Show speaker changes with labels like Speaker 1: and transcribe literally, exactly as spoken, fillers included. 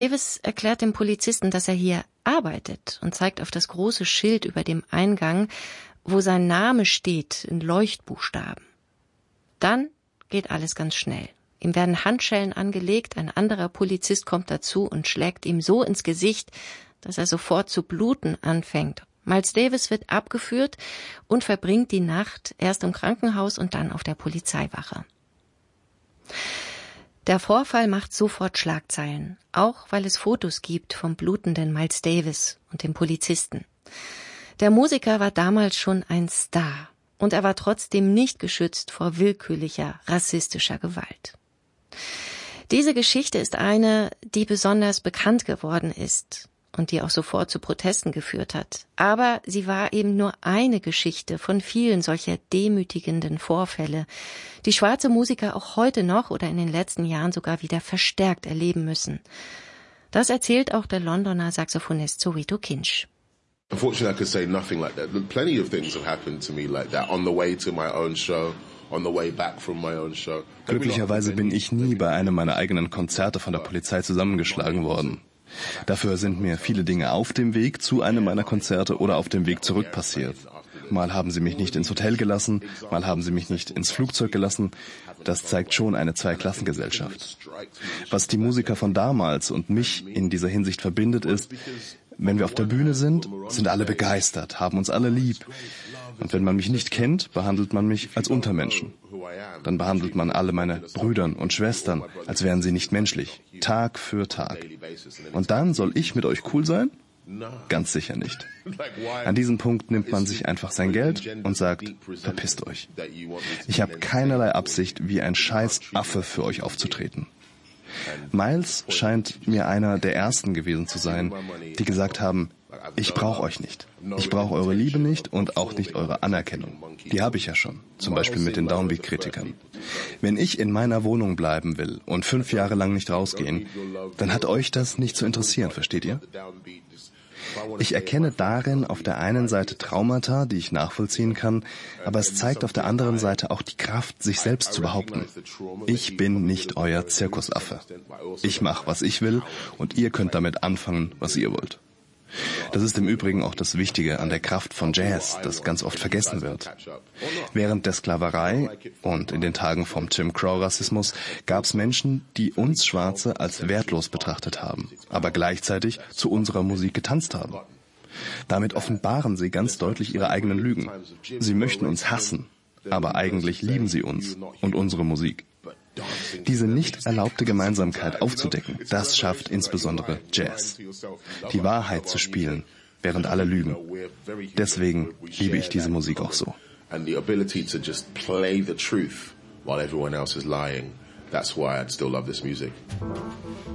Speaker 1: Davis erklärt dem Polizisten, dass er hier arbeitet und zeigt auf das große Schild über dem Eingang, wo sein Name steht in Leuchtbuchstaben. Dann geht alles ganz schnell. Ihm werden Handschellen angelegt, ein anderer Polizist kommt dazu und schlägt ihm so ins Gesicht, dass er sofort zu bluten anfängt. Miles Davis wird abgeführt und verbringt die Nacht erst im Krankenhaus und dann auf der Polizeiwache. Der Vorfall macht sofort Schlagzeilen, auch weil es Fotos gibt vom blutenden Miles Davis und dem Polizisten. Der Musiker war damals schon ein Star und er war trotzdem nicht geschützt vor willkürlicher, rassistischer Gewalt. Diese Geschichte ist eine, die besonders bekannt geworden ist und die auch sofort zu Protesten geführt hat. Aber sie war eben nur eine Geschichte von vielen solcher demütigenden Vorfälle, die schwarze Musiker auch heute noch oder in den letzten Jahren sogar wieder verstärkt erleben müssen. Das erzählt auch der Londoner Saxophonist Soweto Kinch.
Speaker 2: Unfortunately, I could say nothing like that. Plenty of things have happened to me like that on the way to my own show. On the way back from my own show.
Speaker 3: Glücklicherweise bin ich nie bei einem meiner eigenen Konzerte von der Polizei zusammengeschlagen worden. Dafür sind mir viele Dinge auf dem Weg zu einem meiner Konzerte oder auf dem Weg zurück passiert. Mal haben sie mich nicht ins Hotel gelassen, mal haben sie mich nicht ins Flugzeug gelassen. Das zeigt schon eine Zweiklassengesellschaft. Was die Musiker von damals und mich in dieser Hinsicht verbindet, ist, wenn wir auf der Bühne sind, sind alle begeistert, haben uns alle lieb. Und wenn man mich nicht kennt, behandelt man mich als Untermenschen. Dann behandelt man alle meine Brüder und Schwestern, als wären sie nicht menschlich, Tag für Tag. Und dann soll ich mit euch cool sein? Ganz sicher nicht. An diesem Punkt nimmt man sich einfach sein Geld und sagt, verpisst euch. Ich habe keinerlei Absicht, wie ein scheiß Affe für euch aufzutreten. Miles scheint mir einer der ersten gewesen zu sein, die gesagt haben, ich brauche euch nicht. Ich brauche eure Liebe nicht und auch nicht eure Anerkennung. Die habe ich ja schon, zum Beispiel mit den Downbeat-Kritikern. Wenn ich in meiner Wohnung bleiben will und fünf Jahre lang nicht rausgehen, dann hat euch das nicht zu interessieren, versteht ihr? Ich erkenne darin auf der einen Seite Traumata, die ich nachvollziehen kann, aber es zeigt auf der anderen Seite auch die Kraft, sich selbst zu behaupten. Ich bin nicht euer Zirkusaffe. Ich mache, was ich will, und ihr könnt damit anfangen, was ihr wollt. Das ist im Übrigen auch das Wichtige an der Kraft von Jazz, das ganz oft vergessen wird. Während der Sklaverei und in den Tagen vom Jim Crow-Rassismus gab es Menschen, die uns Schwarze als wertlos betrachtet haben, aber gleichzeitig zu unserer Musik getanzt haben. Damit offenbaren sie ganz deutlich ihre eigenen Lügen. Sie möchten uns hassen, aber eigentlich lieben sie uns und unsere Musik. Diese nicht erlaubte Gemeinsamkeit aufzudecken, das schafft insbesondere Jazz. Die Wahrheit zu spielen, während alle lügen. Deswegen liebe ich diese Musik auch so.
Speaker 2: And the ability to just play the truth while everyone else is lying. That's why I still love this music.